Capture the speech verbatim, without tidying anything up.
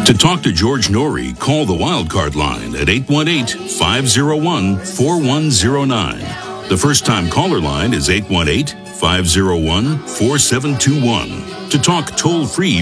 To talk to George Norrie, call the Wildcard line at eight one eight, five oh one, four one oh nine. The first-time caller line is eight one eight, five oh one, four seven two one. To talk toll-free